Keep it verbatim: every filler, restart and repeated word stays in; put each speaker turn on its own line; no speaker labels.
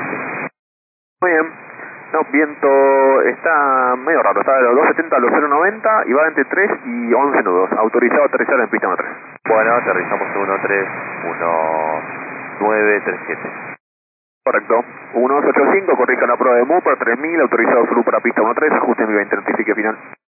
siete.
Muy bien. No, viento está medio raro, está de los doscientos setenta a los cero noventa y va entre tres y once nudos. Autorizado a aterrizar en pista uno tres.
Bueno, aterrizamos uno tres uno nueve tres siete.
Correcto. uno dos ocho cinco, corrija la prueba de M U para tres mil, autorizado solo para pista uno tres, ajuste mi veinte, notifique final.